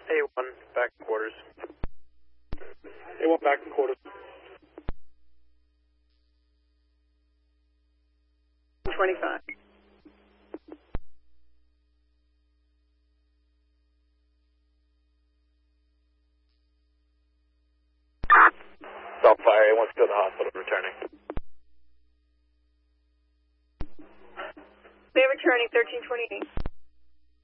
A1, back in quarters. A1 back in quarters. 25. Stop fire, A1's still in the hospital, returning. They're returning 1328.